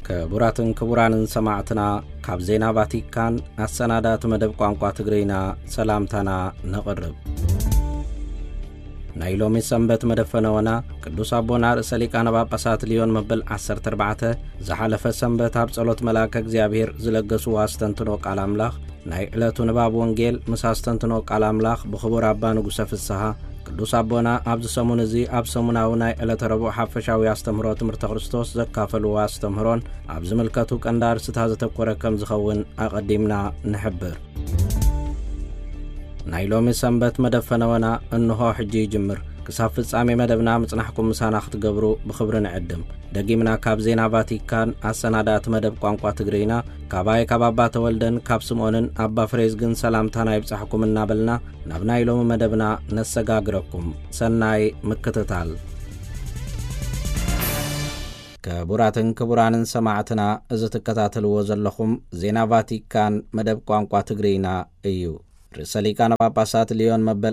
كبراتن كبرانن سماعتنا كاب زينا فاتيكان السنادات مدب قوانقوا تغرينا سلامتنا نقرب نايلومي سنبت مدفنونا قدوس أبونا رساليكان باباسات ليون مبل 14 زحالف سنبت هابصلوت ملاك اغزيابير زلقسو واستنتنوك على أملاخ ناي علتو نباب وانجيل مساستنتنوك على أملاخ بخبور أبانو قسف السها قدوس أبونا أبز سمون زي أب سموناوناي علت ربو حفشاوي استمرو تمرت خرستوس زكافلو واستمرون أبز ملكتو كندار ستهازة قركم زخون أقدمنا نحبر نايلومي سنبت مدفنونا انهو حجي جمر كساف فصامي مدبنا مصنحكم مسانا ختقبرو بخبرنا عدم دقيمنا كاب زينا فاتيكان السنادات مدب قوانقوا تغرينا كاباي كابابا تولدن كاب سمونن أبا فريزغن سلامتانا يبصحكم النابلنا نبنايلوم مدبنا نسقاقركم سناي مكتتال كبراتن كبرانن سماعتنا إذا تكتاتلو زلخم زينا فاتيكان مدب قوانقوا تغرينا ايو رساليكان باباسات ليون مبل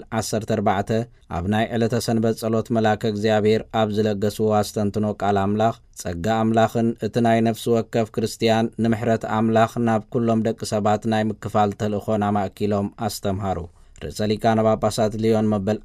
14 أبناء إلتا سنبت صلوت ملاك اغزيابير أبزلقسو واستنتنوك على أملاخ صقا أملاخن اتناي نفسو وكف كريستيان نمحرت أملاخ ناب كلهم دك سبات ناي مكفال تلخونا مأكيلهم أستمهارو رساليكان باباسات ليون مبل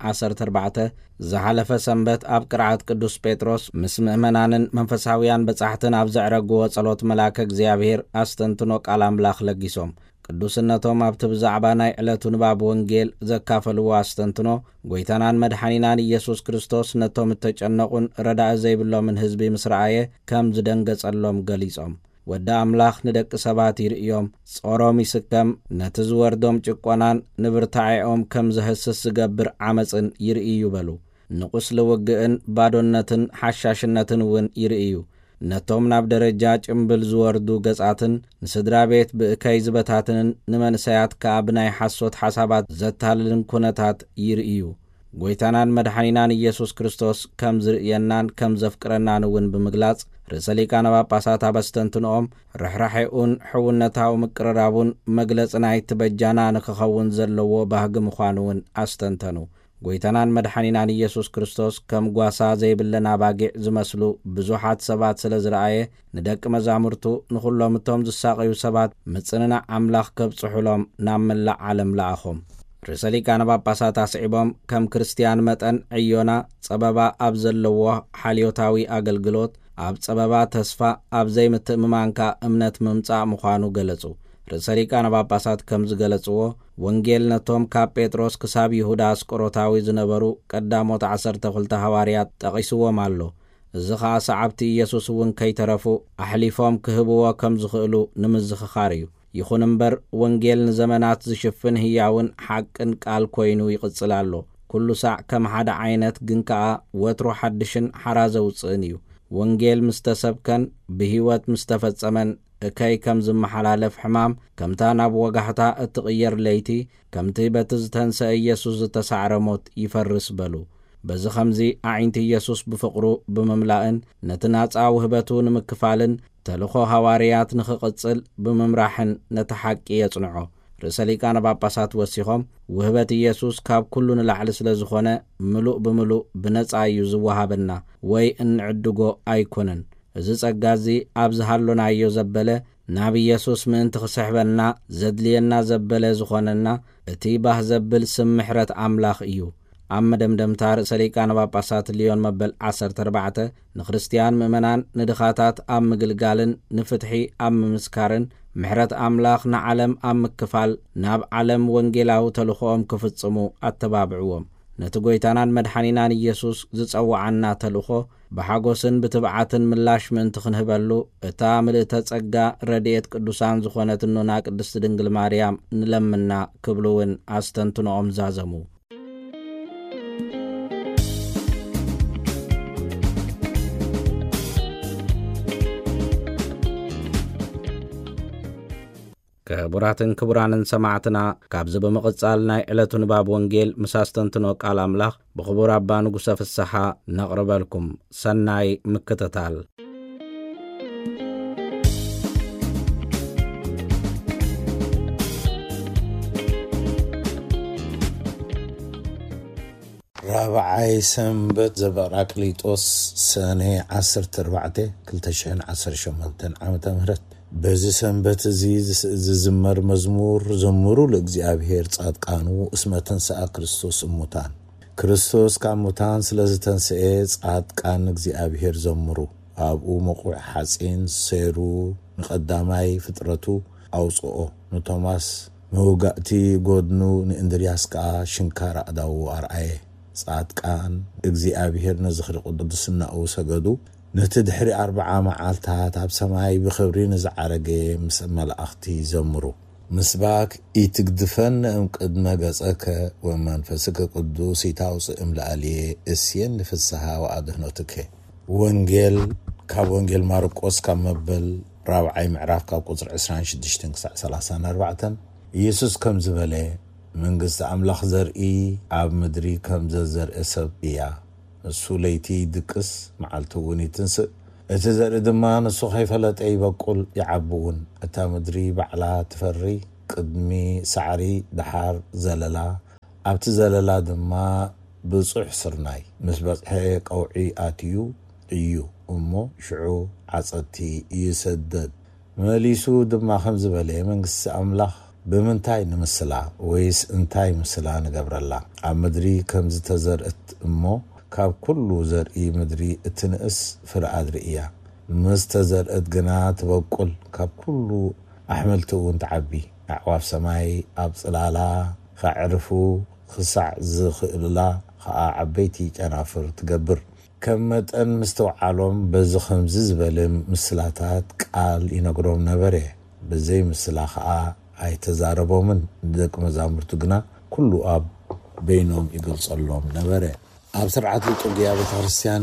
14 زحالف سنبت أب قرعات قدوس بيتروس مسم إمنانن منفساويان بصحتن أبزعرقو صلوت ملاك اغزيابير أستنتنوك على أملاخ لقيسوم ቅዱስነቶም ኣብቲ ብዛዕባ ናይ ዕለቱ ንባብ ወንጌል ዘካፈልዎ አስተንትኖ ጎይታናን መድኃኒናን ኢየሱስ ክርስቶስ ነቶም ተጨነቁን ረዳእ ዘይብሎምን ህዝቢ ምስራአየ ከም ዝደንገጸሎም ገሊጾም ወዳ አምላኽ ንደቂ ሰባት ይርእዮም ጾሮም ይስከም ነቲ ዝወርዶም ጭቆናን ንብርታዓኦም ከም ዝህስስ ዝገብር ዓመፅን ይርእዩ በሉ ንቁስ ልውግእን ባዶነትን ሓሻሽነትን ውን ይርእዩ ነቶም ናብ ደረጃ ጭምብል ዝወርዱ ገጻትን ንስድራ ቤት ብእከይ ዝበታትን ንመንሰያት ከአብናይ ሓሶት ሓሳባት ዘታልልን ኩነታት ይርእዩ ጎይታናን መድኃኒናን ኢየሱስ ክርስቶስ ከም ዝርእየናን ከም ዘፍቅረናን ውን ብምግላጽ ርሰሊካን ጳጳሳት አበስተንትኖም ረሕራሕኡን ሕውነታው ምቅረራቡን መግለጽ ናይ ትበጃና ንክኸውን ዘለዎ ባህግ ምዃኑን አስተንተኑ ጎይታናን መድኃኒናን ኢየሱስ ክርስቶስ ከም ጓሳ ዘይብለና ባጊዕ ዝመስሉ ብዙሓት ሰባት ስለዝረአየ ንደቂ መዛሙርቱ ንኹሎም እቶም ዝሳቀዩ ሰባት ምጽንና አምላኽ ከብጽሑሎም ናብ መላእ ዓለም ለኣኾም ርሰሊካን ጳጳሳት አስዒቦም ከም ክርስቲያን መጠን ዕዮና ጸበባ ኣብ ዘለዎ ሓልዮታዊ አገልግሎት ኣብ ጸበባ ተስፋ ኣብ ዘይምትእምማንካ እምነት ምምጻእ ምዃኑ ገለጹ ርሰሊካን ጳጳሳት ከም ዝገለጽዎ ወንጌል ነቶም ካብ ጴጥሮስ ክሳብ ይሁዳ አስቆሮታዊ ዝነበሩ ቀዳሞት 12 ሐዋርያት ጠቂስዎም ኣሎ እዚ ኸዓ ሰዓብቲ ኢየሱስ ውን ከይተረፉ ኣሕሊፎም ክህብዎ ከም ዝኽእሉ ንምዝኽኻር እዩ ይኹን እምበር ወንጌል ንዘመናት ዝሽፍን ህያውን ሓቅን ቃል ኮይኑ ይቕጽል ኣሎ ኩሉ ሳዕ ከም ሓደ ዓይነት ግን ከዓ ወትሮ ሓድሽን ሓራ ዘውፅእን እዩ ወንጌል ምስተሰብከን ብህይወት ምስተፈጸመን እከይ ከም ዝመሓላለፍ ሕማም ከምታ ናብ ወጋሕታ እትቕየር ለይቲ ከምቲ በቲ ዝተንሰ ኢየሱስ ዝተሳዕረ ሞት ይፈርስ በሉ በዚ ኸምዚ ኣዒንቲ ኢየሱስ ብፍቕሩ ብምምላእን ነቲ ናፃ ውህበቱ ንምክፋልን ተልኾ ሐዋርያት ንኽቕጽል ብምምራሕን ነቲ ሓቂ የጽንዖ ርሰሊካን ጳጳሳት ወሲኾም ውህበት ኢየሱስ ካብ ኩሉ ንላዕሊ ስለ ዝኾነ ምሉእ ብምሉእ ብነፃ እዩ ዝወሃበና ወይ እንዕድጎ ኣይኮነን እዚ ጸጋዚ ኣብ ዝሃሎናዮ ዘበለ ናብ ኢየሱስ ምእንቲ ክስሕበና ዘድልየና ዘበለ ዝኾነና እቲ ባህ ዘብል ስም ምሕረት አምላኽ እዩ ኣብ መደምደምታ ርሰሊካን ጳጳሳት ሊዮን መበል 14 ንክርስቲያን ምእመናን ንድኻታት ኣብ ምግልጋልን ንፍትሒ ኣብ ምምስካርን ምሕረት አምላኽ ንዓለም ኣብ ምክፋል ናብ ዓለም ወንጌላዊ ተልኾኦም ክፍጽሙ ኣተባብዕዎም ነቲ ጎይታናን መድኃኒናን ኢየሱስ ዝጸዋዓና ተልኾ በሓጎስን ብትብዓትን ምላሽ ምእንቲ ክንህበሉ እታ ምልእተ ጸጋ ረድኤት ቅዱሳን ዝኾነት እኖና ቅድስት ድንግል ማርያም ንለምና ክብሉውን አስተንትኖኦም ዛዘሙ كبراتن كبرانن سماعتنا كابز بمقصال ناي علتو نباب وانجيل مساستنتنو قال أملاخ بخبور أبا نقصة في الصحة نقرب لكم سناي مكتتال راب رابعاي سنبت زبراكليطوس سنة 14 عامة مهرت بزي سنبت زمر مزمور زمرو لإግዚአብሔር ጻድቃኑ اسمه تنسأ كريستوس أموتان كريستوس كأموتان سلازي تنسأ ጻድቃን እግዚአብሔር زمرو أبو مقوع حسين سيرو نقداماي فطرتو أوصقو نتوماس موغاتي قدنو نإندرياسكا شنكارا أداو أرأيه ጻድቃን እግዚአብሔር ነዝኽሪ ቅዱስና او ሰገዱ ነትድሕሪ 40 መዓልታት ኣብ ሰማይ ብኽብሪ ንዝዓረገ ምስ መላእኽቲ ዘምሩ ምስባክ ኢትግድፈን እምቅድመ ገጸከ ወመንፈስከ ቅዱስ ይታውፅእ እምላአልየ እስየን ንፍስሓ ወአድህኖትከ ወንጌል ካብ ወንጌል ማርቆስ ካብ መበል 4 ምዕራፍ ካብ ቁጥሪ 26 ክሳብ 34 ኢየሱስ ከም ዝበለ መንግስት አምላኽ ዘርኢ ኣብ ምድሪ ከም ዘዘርእ ሰብ እያ እሱ ለይቲ ድቅስ መዓልቱውን ይትንስእ እቲ ዘርኢ ድማ ንሱ ከይፈለጠ ይበቁል ይዓብውን እታ ምድሪ ባዕላ ትፈሪ ቅድሚ ሳዕሪ ድሓር ዘለላ ኣብቲ ዘለላ ድማ ብፁሕ ስርናይ ምስ በፅሐ ቀውዒ ኣትዩ እዩ እሞ ሽዑ ዓፀቲ ይሰደድ መሊሱ ድማ ከም ዝበለ መንግስት አምላኽ بمنتاي نمسلا ويس انتاي مسلا نقبرلا عم مدري كم زتزرقت امو كاب كلو زرقي مدري اتنقس فرقاد رئيا مستزرقت قنات بقل كاب كلو احملتو انتعبي اعواف سماي ابصلالا خعرفو خسع زخئللا خاا عبيتي جنافر تقبر كمت ان مستوعالهم بزخم ززبلم مسلاتات قال ينقروم نبره بزي مسلا خاا اي تزاربو من دق مزامرتو غنا كله اب بينهم يقلصلهم نبره اب سرعه الطغيا بترسيان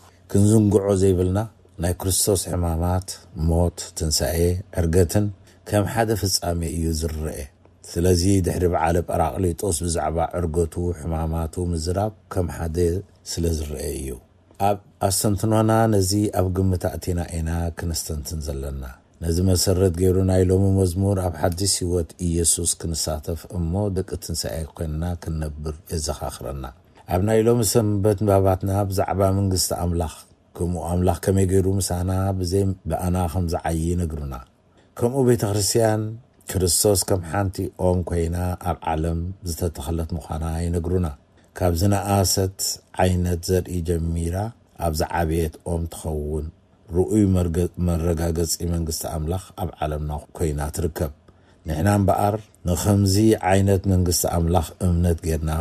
كنزنقعو زيبلنا ناي كريستوس حمامات موت تنساي ارغتن كم حدا فصامي يو زرئه سلازي دحري بعالب اراقليطوس بزعبا ارغتو حماماتو مزراب كم حدا سلازرئيو اب استنتنونا نزي اب قمتاتينا اينا كنستنتن زلنا نزي مسرت غيرونا يلوم مزمور اب حديث هوت ኢየሱስ كنساتف امو دق تنساي كنا كنبر يزخاخرنا ابنا يلوم سنبت باباتنا بزعبا منغست املاح كمو املاح كمي غيرو مسانا بزي بانا خمز عي نغرنا كمو بيت ክርስቲያን ክርስቶስ كم حانتي اوم كوينا اب عالم زتتخلت مخانا ينغرنا كابزنا است عينت زري جميرا اب زعبيت اوم تخون رؤي مرغاغص منغست املاح اب عالمنا كوينا تركب نحنا بقر نخمزي عينت منغست املاح امنت غيرنا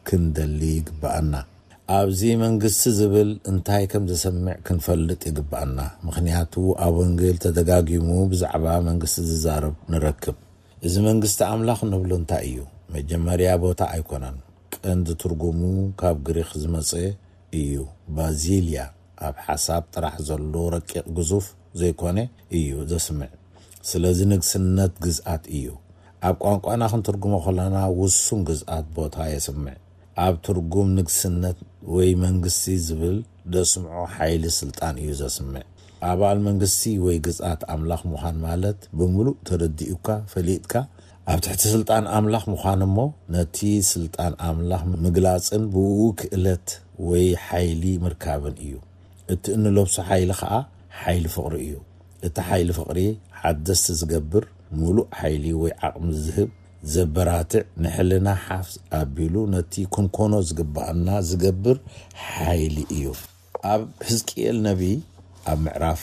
كندليق بأنا ابزي منغست زبل انتاي كم زسمع كنفلط يغبانا مخنياتو ابونجل تدغاغيمو بزعبا منغست ززارب نركب اذا منغست املاح نبلو انتايو مجمريا بوتا ايكونن قند ترغمو كاب غريخ زمصه ايو بازيليا اب حساب طرح زلو رقيق غزوف زي كونه ايو زسمع سلازي نغسنت غزات ايو اب قانقانا خن ترغمو خلانا وسون غزات بوتا يسمع اب ترغم نغسنت وي منغسي زبل دسمعو حيل سلطان ايو زسمع ابال منغسي وي غزات املاح مخان مالت بملو ترديوكا فليتكا اب تحت سلطان املاح مخانمو نتي سلطان املاح مغلاصن بوك الت وي حيلي مركابن ايو اتن لبس حيل خا حيل فقر ايو ات حيل فقري حدث زغبر ملو حيلي وي عقم زهب زبراتع نحلنا حافظ ابيلو نتي كونكونو زغبانا زغبر حيلي ايو اب حزقيل نبي اب معراف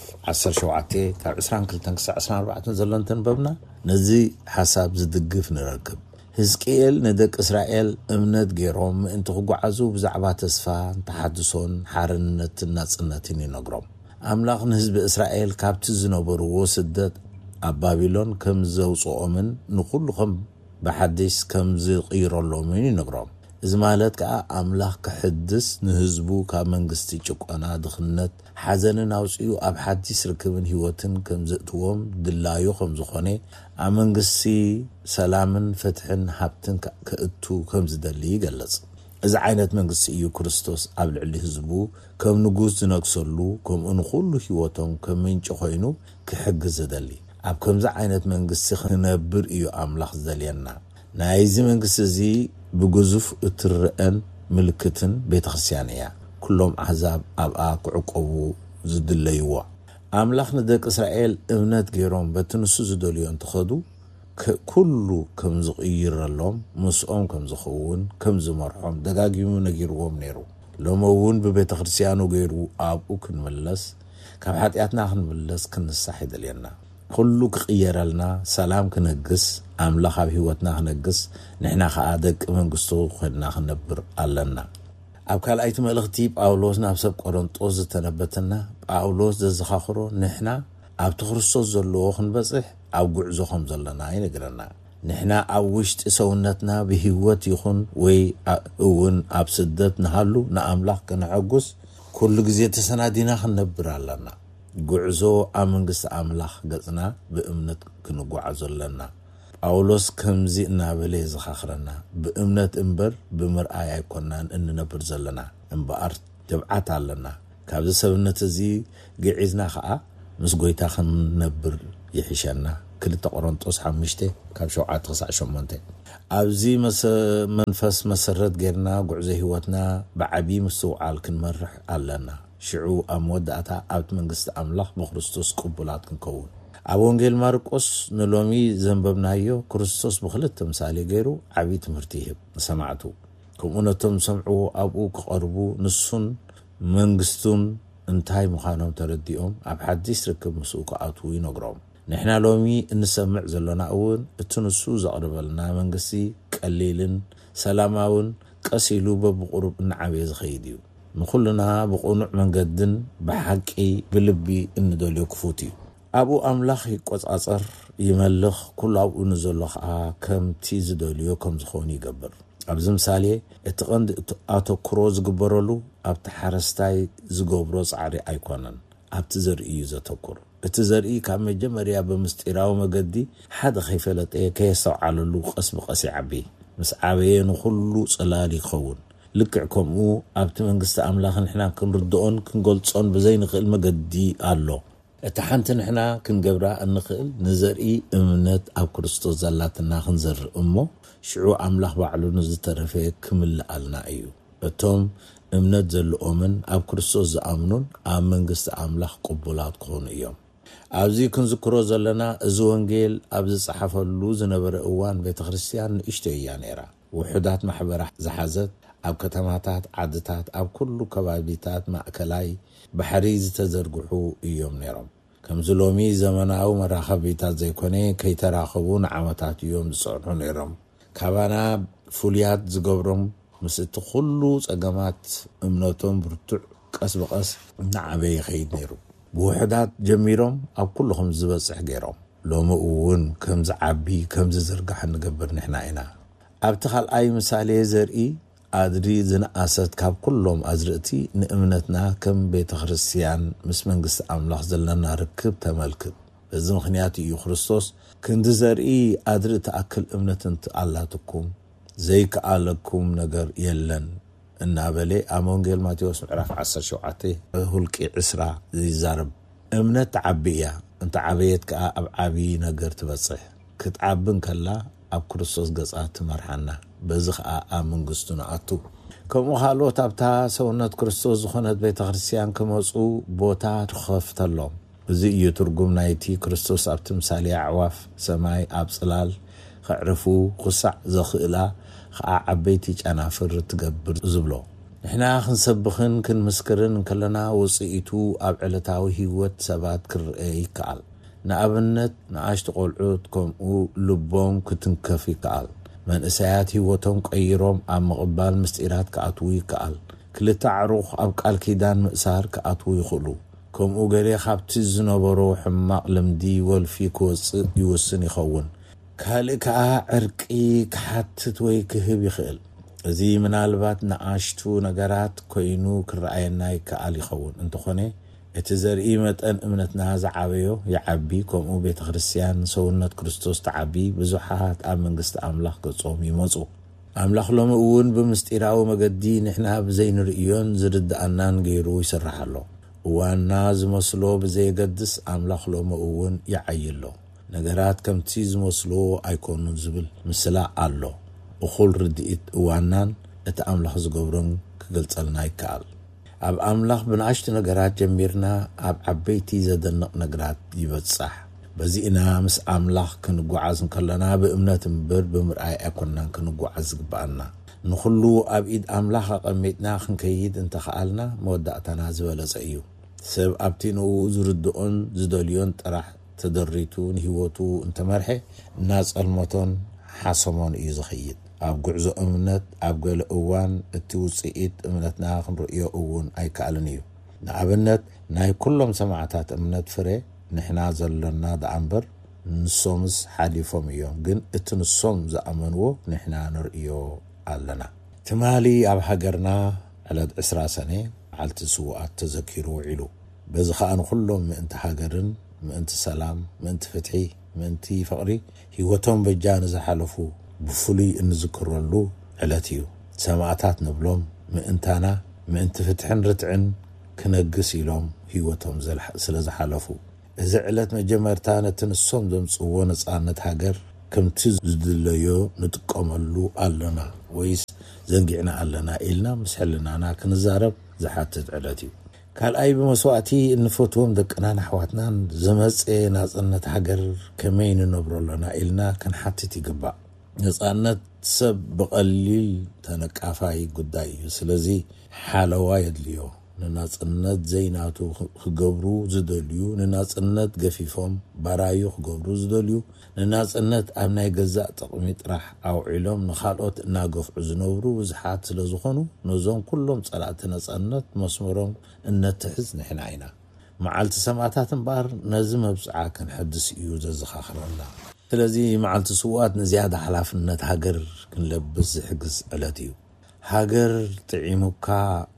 17 تاع 22 ساعه 14 زلنتن ببنا نزي حساب زدقف نركب حزقيل ندق اسرائيل امنت غيروم انت غعزو بزعبا تسفا تحدثون حرنت نصنتين ينغروم املاخ حزب اسرائيل كابت زنبرو سدت اب بابلون كم زوصومن نخلهم بحديث كم زقيرلهم ينغروم اذا مالت كا املاخ كحدث نحزبو كمنغستي چقنا دخنت حزنن اوصيو اب حديث ركبن هيوتن كم زتوم دلايو كم زخوني امنغسي سلامن فتحن حبتن كاتو كم زدلي يغلص اذا عينت منغسي يو كريستوس ابل علي حزبو كم نغوس نقصلو كم ان كل هيوتهم كم منچ خوينو كحجز زدلي اب كم ز عينت منغسي خنبر يو املاخ زلينا نايزي منغسي زي بغزف اترئن ملكتن بيت خريستيانية كلهم أحزاب أبقى كعقبو زدليوا أملاخ ندك إسرائيل إمنت غيرهم بتنسو زدوليون تخدو كله كم زغير لهم مسؤوم كم زخون كم زمرهم دقاقيمو نغيروهم نيرو لومون ببيت خريستيانو غيرو أبو كنملس كم حاتياتنا خنملس كنساحي دلينا كله كغير لنا سلام كنقص أملاخ بهوتنا خنقص نحنا خادك منقصو خلنا خنبر علنا أبكال أيت ملختي باولوس نفسب قرنطوس تنبتنا باولوس زخاخرو نحنا أب تخرصوص زلو خنبصح أو قعزوهم زلنا ينقرنا نحنا أوشت سونتنا بهوت يخون وي أون أب سدت نهالو نأملاخ كنعقص كل جزية سنادينا خنبر علنا قعزو أمنقص أملاخ قصنا بأمنت كنقعزو لنا أولوس كمزي نابلي زخاخرنا بأمنت إمبر بمرآي يكونان إن نبر زلنا إمبار تبعات علنا كابز سبنة زي قعيزنا خاء مسقويتا خن نبر يحيشانا كل تقرنطوس حمشتي كاب شوعات غصع شمانتي أبزي منفس مسرت غيرنا قعزي هوتنا بعبي مسوعال كنمرح علنا شعو أموداتا أبت منقصت أملاخ بخريستوس قبولات كنكون أبونجيل ماركوس نلومي زنببنايو كريستوس بخلت تمثالي غيرو عبي تمرتيهب سمعتو كمونتم سمعو أبو قربو نسون منقستون انتهي مخانهم ترديهم أب حديث ركب مسوق أطوي نقرام نحنا لومي نسمع زلنا أول التنسو زقربلنا منقسي قليلن سلاماون قسيلو بقرب نعبيز خيديو نخلنا بقنوع من قدن بحقي بلبي إن دوليو كفوتي أبو أملاخ يقصصر يملخ كل أبو نزلخ كم تيز دوليو كم زخوني قبر أبز مثالي اتقند أتو كروز قبرلو أبت حرستاي زقبروز عري أيقونن أبت زرئي زتوكر اتزرئي كام جمريا بمستيراو مقدي حد خيفلت كيسو على اللوخ اسم قسي عبي مس عبيين وخلو صلالي خون لكعكم أبت منقست أملاخ نحنا كنردون كنقلصون بزين خيل مقدي قالو اتحانت نحنا كنقبرا النخيل نزرئي امنت أب كريستوس زلاتنا خنزر أمو شعو أملاخ بعلو نزترفي كمل قالنا أيو اتوم امنت زلؤمن أب كريستوس زأمنون أب منقست أملاخ قبولات كون إيوم أبزي كنذكرو زلنا زوانجيل أبزي صحفة اللوز نبر أوان بيت خريستيان اشتهيان إيرا وحدات محبرة زحزت أب كتماتات عدتات أب كل كبابيتات مأكلاي بحريز تزرقحو إيوم نيرم كم زلومي زمناو مراخبيتات زي كوني كي تراخبون عمتات يوم دسعرون نيرم كابانا فوليات زقبرم مسيت خلو زقامات امنوتهم برتع قس بقس نعبي خيد نيرو بوحدات جميرهم أو كلهم زبصح غيرهم لو مؤون كم زعبي كم زرقح نقبر نحنا هنا أبتخل أي مثالي زرقي أدري زنقاست كاب كلهم أزرقتي نأمنتنا كم بيت خريستيان مس منقست أملاخ زلنا ركب تملكب بزم خنياتي يو خريستوس كنت زرقي أدري تأكل أمنتنت اللهتكم زي كألكم نقر يلن النابلي أمونجيل ماتيوس معرف عصر شوعتي هلكي عسرة زي زارب امنت عبية انت عبيت كأب عبي نقر تبصح كتعبن كلا أب كريستوس قصات مرحنا بزخ آمن قستنا أتو كم وحالو تابتا سونت كريستوس خونت بيت خريستيان كموصو بوتا تخفت اللهم بزي يترقم نايتي كريستوس أب تمثالي عواف سماي أب صلال خعرفو خسع زخئلا عبيتي عنافر تقبر زبلو احنا خنسبخن كنمسكرن كلنا وصيتو اب علتاوي هيوت سبات كرئي كال نابنت نعاشت قلعوتكم لبوم كتنكفي كال من اسايات هيوتهم قيروم اب مقبال مستيرات كاتوي كال كل تعروخ اب قال كيدان مأسار كاتوي خلو كم اوغري خابتي زنبرو حماق لمدي والفي كوص يوسن يخون كالك عرقي كحتت وي كهب يخيل زي منالبات نعاشتو نقرات كوينو كرأينا يكالي خون انتو خوني اتزرئي متأن امنتنا زعابيو يعبي كومو بيت خريستيان سونت كريستوس تعبي بزوحات آمن قست أملاخ قصوم يموزو أملاخ لهم اون بمستيراو مقدي نحنا بزين رئيون زرد أنان غيرو يسرح له وانا زمسلو بزي قدس أملاخ لهم اون يعيلو نقرات كم تيز مسلو ايكونو زبل مسلا قالو وخول ردئت وانان እቲ ኣምላኽ ዝገብሮን ክገልጸልና ይከኣል። ኣብ ኣምላኽ ብንኣሽቱ ነገራት ጀሚርና ኣብ ዓበይቲ ዘደንቕ ነገራት ይበጽሕ። በዚእና ምስ ኣምላኽ ክንጓዓዝ እንከለና ብእምነት እምበር ብምርኣይ ኣይኮንናን ክንጓዓዝ ዝግባአና። ንኹሉ ኣብ ኢድ ኣምላኽ ኣቐሚጥና ክንከይድ እንተኸኣልና መወዳእታና ዝበለጸ እዩ። ሰብ ኣብቲ ንኡ ዝርድኦን ዝደልዮን ጥራሕ ተደሪቱ ንህይወቱ እንተመርሐ እናጸልመቶን ሓሰሞን እዩ ዝኸይድ። ኣብ ጉዕዞ እምነት ኣብ ገለ እዋን እቲ ውፅኢት እምነትና ክንርእዮ እውን ኣይከኣልን እዩ። ንኣብነት ናይ ኩሎም ሰማዕታት እምነት ፍሬ ንሕና ዘለና ደኣምበር ንሶምስ ሓሊፎም እዮም፣ ግን እቲ ንሶም ዝኣመንዎ ንሕና ንርእዮ ኣለና። ትማሊ ኣብ ሃገርና ዕለት 20 ሰነ ዓልቲ ስውኣት ተዘኪሩ ውዒሉ። በዚ ከዓ ንኩሎም ምእንቲ ሃገርን ምእንቲ ሰላም ምእንቲ ፍትሒ ምእንቲ ፍቕሪ ህይወቶም በጃ ንዝሓለፉ ብፍሉይ እንዝክረሉ ዕለት እዩ። ሰማዕታት ንብሎም ምእንታና ምእንቲ ፍትሕን ርትዕን ክነግስ ኢሎም ህይወቶም ስለ ዝሓለፉ እዚ ዕለት መጀመርታ ነቲ ንሶም ዘምጽዎ ነጻነት ሃገር ከምቲ ዝድለዮ ንጥቀመሉ ኣለና ወይስ ዘንጊዕና ኣለና ኢልና ምስ ሕልናና ክንዛረብ ዝሓትት ዕለት እዩ። ካልኣይ ብመስዋዕቲ እንፈትዎም ደቅናን ኣሕዋትናን ዘመጽ ናጽነት ሃገር ከመይ ንነብሮ ኣለና ኢልና ክንሓትት ይግባእ። ነጻነት ሰብ ብቐሊል ተነቃፋይ ጉዳይ እዩ። ስለዚ ሓለዋ የድልዮ። ንናጽነት ዘይናቱ ክገብሩ ዝደልዩ፣ ንናጽነት ገፊፎም ባራዩ ክገብሩ ዝደልዩ፣ ንናጽነት ኣብ ናይ ገዛእ ጥቕሚ ጥራሕ ኣውዒሎም ንኻልኦት እናገፍዑ ዝነብሩ ብዙሓት ስለ ዝኾኑ ነዞም ኩሎም ጸላእቲ ነጻነት መስመሮም እነትሕዝ ንሕና ኢና። መዓልቲ ሰማዕታት እምበር ነዚ መብፅዓ ክንሕድስ እዩ ዘዘኻኽረና። ስለዚ መዓልቲ ስውኣት ንዝያዳ ሓላፍነት ሃገር ክንለብስ ዝሕግዝ ዕለት እዩ። ሃገር ጥዒሙካ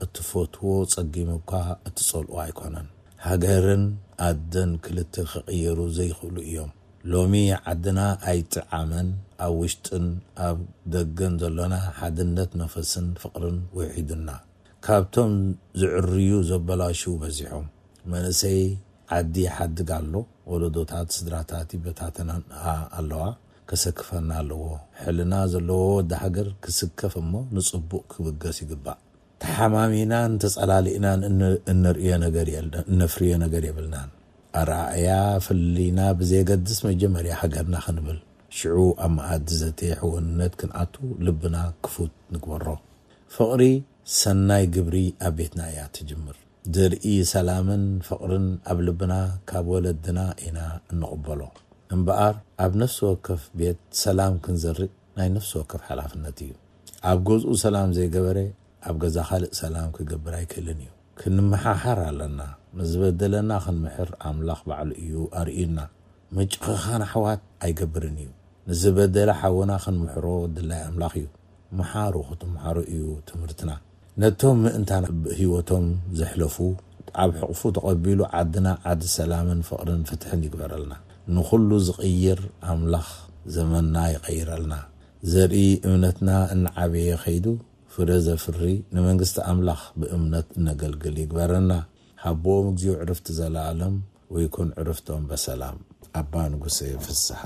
እትፈትዎ ጸጊሙካ እትጸልኦ ኣይኮነን። ሃገርን ኣደን ክልተ ክቕየሩ ዘይኽእሉ እዮም። ሎሚ ዓድና ኣይጥዓመን። ኣብ ውሽጥን ኣብ ደገን ዘሎና ሓድነት ነፈስን ፍቕርን ውሒዱና ካብቶም ዝዕርዩ ዘበላሽው በዚሖም መንእሰይ ዓዲ ሓድግ ኣሎ። ወለዶታት ስድራታት ይበታተና ኣለዋ፣ ከሰክፈና ኣለዎ። ሕልና ዘለዎ ወዲ ሃገር ክስከፍ እሞ ንጽቡቕ ክብገስ ይግባእ። ተሓማሚናን ተጸላሊእናን እነፍርዮ ነገር የብልናን። ኣረኣያ ፍሊና ብዘይገድስ መጀመርያ ሃገርና ክንብል ሽዑ ኣብ መኣዲ ዘተይ ሕውንነት ክንኣቱ ልብና ክፉት ንግበሮ። ፍቕሪ ሰናይ ግብሪ ኣብ ቤትና እያ ትጅምር። ድርኢ ሰላምን ፍቕርን ኣብ ልብና ካብ ወለድና ኢና እንቕበሎ እምበኣር ኣብ ነፍሲ ወከፍ ቤት ሰላም ክንዘርእ ናይ ነፍሲ ወከፍ ሓላፍነት እዩ። ኣብ ገዝኡ ሰላም ዘይገበረ ኣብ ገዛ ካልእ ሰላም ክገብር ኣይክእልን እዩ። ክንመሓሓር ኣለና። ንዝበደለና ክንምሕር ኣምላኽ ባዕሉ እዩ ኣርኢና። ምጭኽኻን ኣሕዋት ኣይገብርን እዩ። ንዝበደለ ሓውና ክንምሕሮ ድላይ ኣምላኽ እዩ። መሓሩ ክትመሓሩ እዩ ትምህርትና። ነቶም ምእንታና ህይወቶም ዘሕለፉ ኣብ ሕቕፉ ተቐቢሉ ዓድና ዓዲ ሰላምን ፍቕርን ፍትሕን ይግበረልና። ንኹሉ ዝቕይር ኣምላኽ ዘመንና ይቐይረልና። ዘርኢ እምነትና እንዓበየ ኸይዱ ፍረ ዘፍሪ ንመንግስቲ ኣምላኽ ብእምነት እነገልግል ይግበረና። ሃቦም እግዚኦ ዕርፍቲ ዘለዓለም ወይኩን ዕርፍቶም በሰላም። ኣባ ንጉሴ ፍስሓ።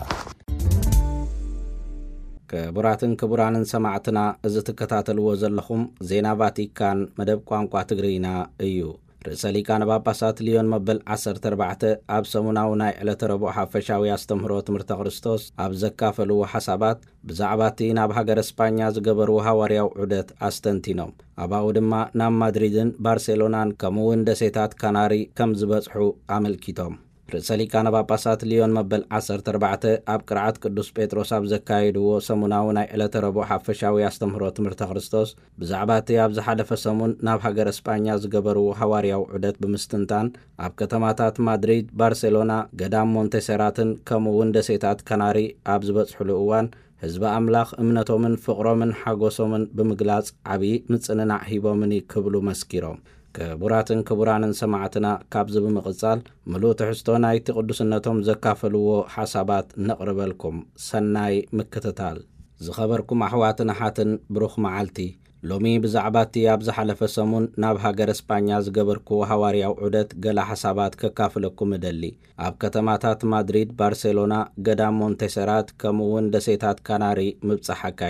ክቡራትን ክቡራንን ሰማዕትና እዚ ትከታተልዎ ዘለኹም ዜና ቫቲካን መደብ ቋንቋ ትግርኛ እዩ። ርእሰ ሊቃነ ጳጳሳት ሊዮን መበል 14 ኣብ ሰሙናዊ ናይ ዕለተ ረቡዕ ሓፈሻዊ ኣስተምህሮ ትምህርተ ክርስቶስ ኣብ ዘካፈልዎ ሓሳባት ብዛዕባ እቲ ናብ ሃገር እስፓኛ ዝገበርዎ ሃዋርያዊ ዑደት ኣስተንቲኖም። ኣብኡ ድማ ናብ ማድሪድን ባርሴሎናን ከምኡውን ደሴታት ካናሪ ከም ዝበጽሑ ኣመልኪቶም። ርእሰ ሊቃነ ጳጳሳት ሊዮን መበል 14 ኣብ ቅርዓት ቅዱስ ጴጥሮስ ኣብ ዘካየድዎ ሰሙናዊ ናይ ዕለተ ረቡዕ ሓፈሻዊ ኣስተምህሮ ትምህርተ ክርስቶስ ብዛዕባ እቲ ኣብ ዝሓለፈ ሰሙን ናብ ሃገር እስፓኛ ዝገበርዎ ሃዋርያዊ ዑደት ብምስትንታን ኣብ ከተማታት ማድሪድ፣ ባርሴሎና፣ ገዳም ሞንቴሴራትን ከምኡውን ደሴታት ካናሪ ኣብ ዝበጽሕሉ እዋን ህዝቢ ኣምላኽ እምነቶምን ፍቕሮምን ሓጎሶምን ብምግላጽ ዓብዪ ምጽንናዕ ሂቦምን ክብሉ መስኪሮም። ክቡራትን ክቡራንን ሰማዕትና ካብዚ ብምቕጻል ምሉእ ትሕዝቶ ናይቲ ቅዱስነቶም ዘካፈልዎ ሓሳባት ነቕርበልኩም። ሰናይ ምክትታል። ዝኸበርኩም ኣሕዋትን ኣሓትን ብሩኽ መዓልቲ። ሎሚ ብዛዕባ እቲ ኣብ ዝሓለፈ ሰሙን ናብ ሃገር እስፓኛ ዝገበርክዎ ሃዋርያዊ ዑደት ገለ ሓሳባት ከካፍለኩም እደሊ። ኣብ ከተማታት ማድሪድ፣ ባርሴሎና፣ ገዳም ሞንቴሴራት ከምኡውን ደሴታት ካናሪ ምብጻሕ ኣካይደ።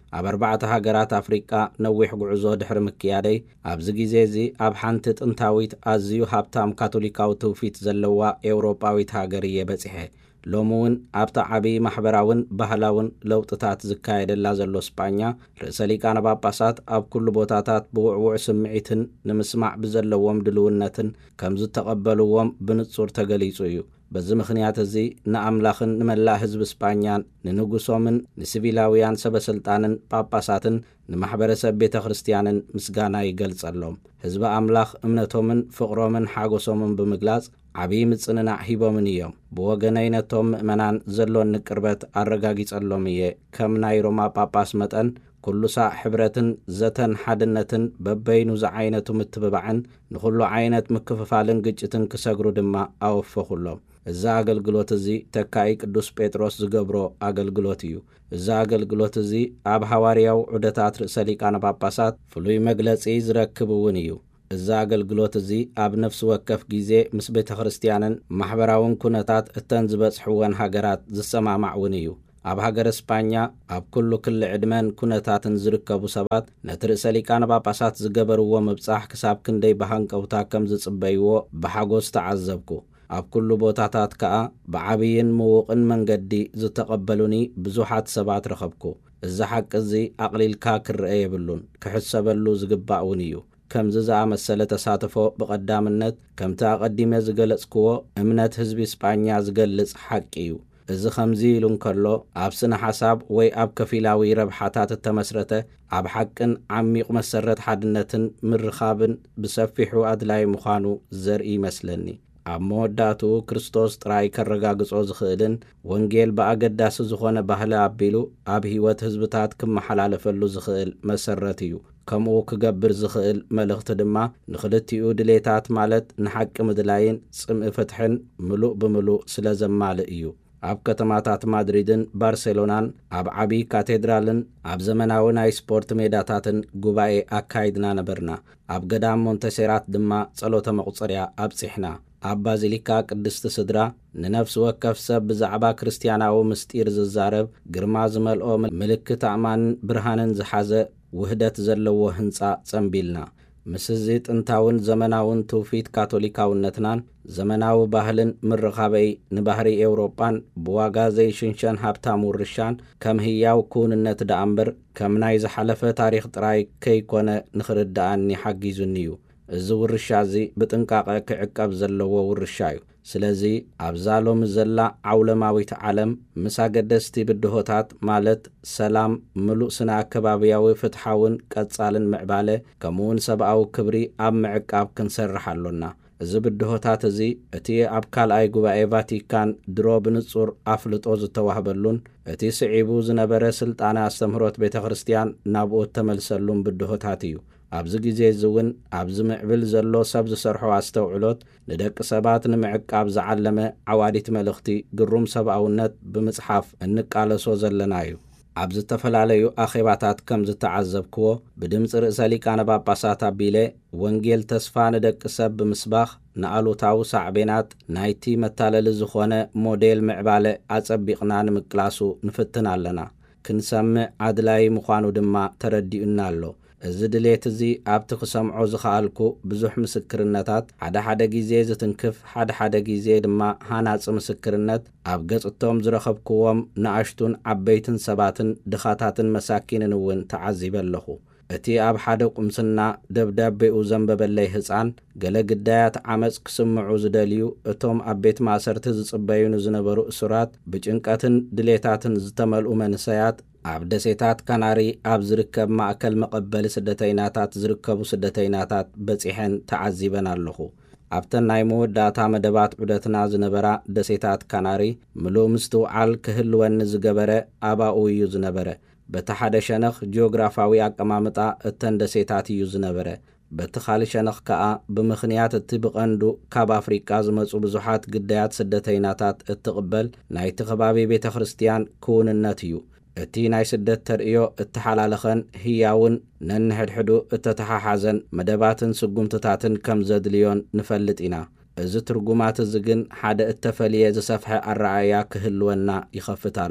ኣብ 4 ሃገራት ኣፍሪቃ ነዊሕ ጉዕዞ ድሕሪ ምክያደይ ኣብዚ ግዜ እዚ ኣብ ሓንቲ ጥንታዊት ኣዝዩ ሃብታም ካቶሊካዊ ትውፊት ዘለዋ ኤውሮጳዊት ሃገር እየ በፂሐ ሎሚ እውን ኣብታ ዓብዪ ማሕበራውን ባህላውን ለውጥታት ዝካየደላ ዘሎ ስጳኛ ርእሰ ሊቃነ ጳጳሳት ኣብ ኩሉ ቦታታት ብውዕውዕ ስምዒትን ንምስማዕ ብዘለዎም ድልውነትን ከም ዝተቐበልዎም ብንጹር ተገሊጹ እዩ በዚ ምኽንያት እዚ ንኣምላኽን ንመላእ ህዝቢ ስጳኛን ንንጉሶምን ንሲቪላውያን ሰበስልጣንን ጳጳሳትን ንማሕበረሰብ ቤተ ክርስቲያንን ምስጋና ይገልጸሎም ህዝቢ ኣምላኽ እምነቶምን ፍቕሮምን ሓጎሶምን ብምግላጽ ዓብዪ ምጽንናዕ ሂቦምን እዮም ብወገነይ ነቶም ምእመናን ዘሎን ንቅርበት ኣረጋጊጸሎም እየ ከም ናይ ሮማ ጳጳስ መጠን ኩሉ ሳዕ ሕብረትን ዘተን ሓድነትን በበይኑ ዝዓይነቱ ምትብባዕን ንኹሉ ዓይነት ምክፍፋልን ግጭትን ክሰግሩ ድማ ኣወፈኹሎም እዛ ኣገልግሎት እዚ ተካኢ ቅዱስ ጴጥሮስ ዝገብሮ ኣገልግሎት እዩ እዛ ኣገልግሎት እዚ ኣብ ሃዋርያው ዑደታት ርእሰ ሊቃነ ጳጳሳት ፍሉይ መግለጺ ዝረክብ እውን እዩ እዛ ኣገልግሎት እዚ ኣብ ነፍሲ ወከፍ ግዜ ምስ ቤተ ክርስቲያንን ማሕበራውን ኩነታት እተን ዝበጽሕወን ሃገራት ዝሰማማዕ እውን እዩ ኣብ ሃገረ ስጳኛ ኣብ ኩሉ ክሊ ዕድመን ኩነታትን ዝርከቡ ሰባት ነቲ ርእሰ ሊቃነ ጳጳሳት ዝገበርዎ ምብጻሕ ክሳብ ክንደይ ብሃንቀውታ ከም ዝጽበይዎ ብሓጎስ ተዓዘብኩ ኣብ ኩሉ ቦታታት ከዓ ብዓብይን ምዉቕን መንገዲ ዝተቐበሉኒ ብዙሓት ሰባት ረኸብኩ እዚ ሓቂ እዚ ኣቕሊልካ ክርአ የብሉን ክሕሰበሉ ዝግባእ እውን እዩ ከምዚ ዝኣመሰለ ተሳትፎ ብቐዳምነት ከምቲ ኣቐዲመ ዝገለጽክዎ እምነት ህዝቢ ስጳኛ ዝገልጽ ሓቂ እዩ እዚ ከምዚ ኢሉ እንከሎ ኣብ ስነ ሓሳብ ወይ ኣብ ከፊላዊ ረብሓታት እተመስረተ ኣብ ሓቅን ዓሚቕ መሰረት ሓድነትን ምርኻብን ብሰፊሑ ኣድላይ ምዃኑ ዘርኢ ይመስለኒ ኣብ መወዳእቱ ክርስቶስ ጥራይ ከረጋግጾ ዝኽእልን ወንጌል ብኣገዳሲ ዝኾነ ባህሊ ኣቢሉ ኣብ ህይወት ህዝብታት ክመሓላለፈሉ ዝኽእል መሰረት እዩ ከምኡ ክገብር ዝኽእል መልእኽቲ ድማ ንኽልቲኡ ድሌታት ማለት ንሓቂ ምድላይን ጽምኢ ፍትሕን ምሉእ ብምሉእ ስለ ዘማልእ እዩ ኣብ ከተማታት ማድሪድን ባርሴሎናን ኣብ ዓብዪ ካቴድራልን ኣብ ዘመናዊ ናይ ስፖርት ሜዳታትን ጉባኤ ኣካይድና ነበርና ኣብ ገዳም ሞንተሴራት ድማ ጸሎተ መቁጸርያ ኣብፂሕና ኣብ ባዚሊካ ቅድስቲ ስድራ ንነፍሲ ወከፍ ሰብ ብዛዕባ ክርስቲያናዊ ምስጢር ዝዛረብ ግርማ ዝመልኦ ምልክት ኣእማንን ብርሃንን ዝሓዘ ውህደት ዘለዎ ህንፃ ጸንቢልና ምስዚ ጥንታውን ዘመናውን ትውፊት ካቶሊካውነትናን ዘመናዊ ባህልን ምርኻበይ ንባህሪ ኤውሮጳን ብዋጋ ዘይሽንሸን ሃብታም ውርሻን ከም ህያው ክውንነት ደኣምበር ከም ናይ ዝሓለፈ ታሪኽ ጥራይ ከይኮነ ንኽርዳኣኒ ሓጊዙኒ እዩ እዚ ውርሻ እዚ ብጥንቃቐ ክዕቀብ ዘለዎ ውርሻ እዩ ስለዚ ኣብዛ ሎሚ ዘላ ዓውለማዊት ዓለም ምስ ኣገደስቲ ብድሆታት ማለት ሰላም ምሉእ ስነ ኣከባብያዊ ፍትሓውን ቀጻልን ምዕባለ ከምኡውን ሰብኣዊ ክብሪ ኣብ ምዕቃብ ክንሰርሕ ኣሎና እዚ ብድሆታት እዚ እቲ ኣብ ካልኣይ ጉባኤ ቫቲካን ድሮ ብንጹር ኣፍልጦ ዝተዋህበሉን እቲ ስዒቡ ዝነበረ ስልጣነ ኣስተምህሮት ቤተ ክርስቲያን ናብኡ ተመልሰሉን ብድሆታት እዩ ኣብዚ ግዜ እውን ኣብዚ ምዕብል ዘሎ ሰብ ዝሰርሖ ኣስተውዕሎት ንደቂ ሰባት ንምዕቃብ ዝዓለመ ዓዋዲት መልእኽቲ ግሩም ሰብኣውነት ብምጽሓፍ እንቃለሶ ዘለና እዩ ኣብ ዝተፈላለዩ ኣኼባታት ከም ዝተዓዘብክዎ ብድምፂ ርእሰ ሊቃነ ጳጳሳት ኣቢለ ወንጌል ተስፋ ንደቂ ሰብ ብምስባኽ ንኣሉታዊ ሳዕቤናት ናይቲ መታለሊ ዝኾነ ሞዴል ምዕባለ ኣጸቢቕና ንምቅላሱ ንፍትን ኣለና ክንሰምዕ ኣድላይ ምዃኑ ድማ ተረዲኡና ኣሎ እዚ ድሌት እዚ ኣብቲ ክሰምዖ ዝኽኣልኩ ብዙሕ ምስክርነታት ሓደ ግዜ ዝትንክፍ ሓደ ግዜ ድማ ሃናፂ ምስክርነት ኣብ ገጽቶም ዝረኸብክዎም ንኣሽቱን ዓበይትን ሰባትን ድኻታትን መሳኪንን እውን ተዓዚበ ኣለኹ እቲ ኣብ ሓደ ቁምስና ደብዳቤኡ ዘንበበለይ ህፃን ገለ ግዳያት ዓመፅ ክስምዑ ዝደልዩ እቶም ኣብ ቤት ማእሰርቲ ዝጽበዩን ዝነበሩ እሱራት ብጭንቀትን ድሌታትን ዝተመልኡ መንሰያት ኣብ ደሴታት ካናሪ ኣብ ዝርከብ ማእከል መቐበሊ ስደተይናታት ዝርከቡ ስደተይናታት በፂሐን ተዓዚበን ኣለኹ ኣብተን ናይ መወዳእታ መደባት ዑደትና ዝነበራ ደሴታት ካናሪ ምሉእ ምስትውዓል ክህልወኒ ዝገበረ ኣባኡ እዩ ዝነበረ በቲ ሓደ ሸነኽ ጂኦግራፋዊ ኣቀማምጣ እተን ደሴታት እዩ ዝነበረ በቲ ካልእ ሸነኽ ከዓ ብምኽንያት እቲ ብቐንዱ ካብ ኣፍሪቃ ዝመፁ ብዙሓት ግዳያት ስደተይናታት እትቕበል ናይቲ ከባቢ ቤተ ክርስቲያን ክውንነት እዩ እቲ ናይ ስደት ተርእዮ እተሓላለኸን ህያውን ነንሕድሕዱ እተተሓሓዘን መደባትን ስጉምትታትን ከም ዘድልዮን ንፈልጥ ኢና እዚ ትርጉማት እዚ ግን ሓደ እተፈልየ ዝሰፍሐ ኣረኣያ ክህልወና ይኸፍት ኣሎ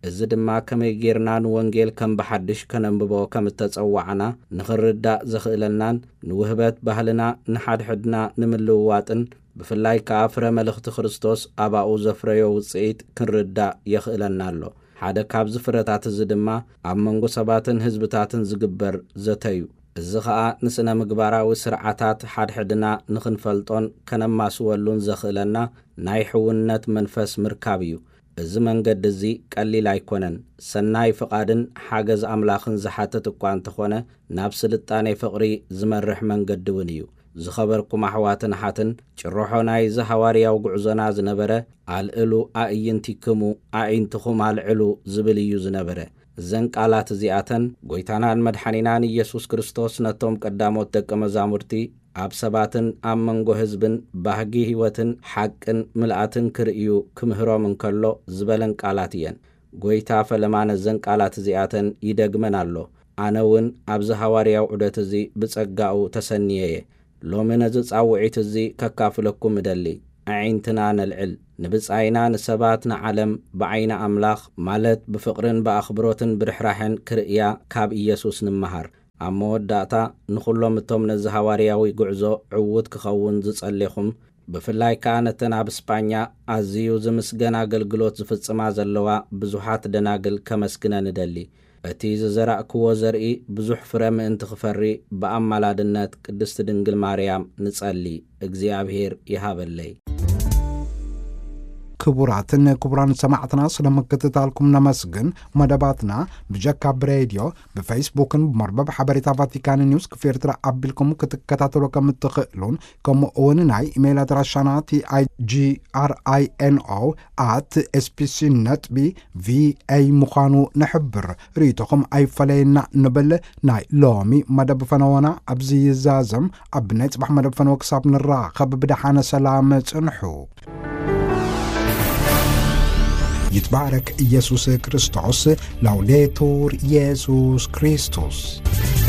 እዚ ድማ ከመይ ጌርና ንወንጌል ከም በሓድሽ ከነንብቦ ከም ተጸዋዕና ንኽርዳእ ዘኽእለናን ንውህበት ባህልና ንሓድሕድና ንምልውዋጥን ብፍላይ ከዓ ፍረ መልእኽቲ ክርስቶስ ኣባኡ ዘፍረዮ ውፅኢት ክንርዳእ የኽእለና ኣሎ። ሓደ ካብ ዝፍረታት እዚ ድማ ኣብ መንጎ ሰባትን ህዝብታትን ዝግበር ዘተዩ እዚ ከዓ ንስነ ምግባራዊ ስርዓታት ሓድሕድና ንኽንፈልጦን ከነማስወሉን ዘኽእለና ናይ ሕውነት መንፈስ ምርካብ እዩ። እዚ መንገዲ እዚ ቀሊል ኣይኮነን። ሰናይ ፍቓድን ሓገዝ ኣምላኽን ዝሓትት እኳ እንተኾነ ናብ ስልጣኔ ፍቕሪ ዝመርሕ መንገዲ እውን እዩ። ዝኸበርኩም ኣሕዋትን ሓትን ጭርሖ ናይ ዝሃዋርያው ጉዕዞና ዝነበረ ኣልዕሉ ኣእይንቲክሙ ኣዒንትኹም ኣልዕሉ ዝብል እዩ ዝነበረ። እዘን ቃላት እዚኣተን ጐይታናን መድሓኒናን ኢየሱስ ክርስቶስ ነቶም ቀዳሞት ደቀ መዛሙርቲ ኣብ ሰባትን ኣብ መንጎ ህዝብን ባህጊ ህይወትን ሓቅን ምልኣትን ክርእዩ ክምህሮም እንከሎ ዝበለን ቃላት እየን። ጐይታ ፈለማነ እዘን ቃላት እዚኣተን ይደግመን ኣሎ። ኣነ እውን ኣብዚ ሃዋርያው ዑደት እዚ ብጸጋኡ ተሰኒየየ። ሎሚ ነዚ ጻውዒት እዚ ከካፍለኩም እደሊ። ኣዒንትና ነልዕል፣ ንብጻይና ንሰባት ንዓለም ብዓይነ ኣምላኽ ማለት ብፍቕርን ብኣኽብሮትን ብርሕራሕን ክርእያ ካብ ኢየሱስ ንመሃር። ኣብ መወዳእታ ንኹሎም እቶም ነዚ ሃዋርያዊ ጉዕዞ ዕውት ክኸውን ዝጸሌኹም ብፍላይ ከዓ ነተን ኣብ እስጳኛ ኣዝዩ ዝምስገን ኣገልግሎት ዝፍጽማ ዘለዋ ብዙሓት ደናግል ከመስግነን እደሊ። እቲ ዝዘራእክዎ ዘርኢ ብዙሕ ፍረ ምእንቲ ክፈሪ ብኣማላድነት ቅድስቲ ድንግል ማርያም ንጸሊ። እግዚኣብሔር ይሃበለይ። ክቡራትን ክቡራን ሰማዕትና ስለመከታተልኩም ነመስግን። መደባትና ብጀካብ ሬድዮ ብፌስቡክን ብመርበብ ሓበሬታ ቫቲካን ኒውስ ክፍኤርትራ ኣቢልኩም ክትከታተሉ ከም እትኽእሉን ከምኡ እውን ናይ ኢሜይል ኣድራሻና tigriino@spc.va ምዃኑ ንሕብር። ርእቶኹም ኣይፈለየና ንብል ናይ ሎሚ መደብ ፈነወና ኣብዚ ይዛዘም። ኣብ ናይ ጽባሕ መደብ ፈነወ ክሳብ ንራኸብ ብድሓነ ሰላም ጽንሑ። ይትባረክ ኢየሱስ ክርስቶስ። ላውዴቱር ኢየሱስ ክርስቶስ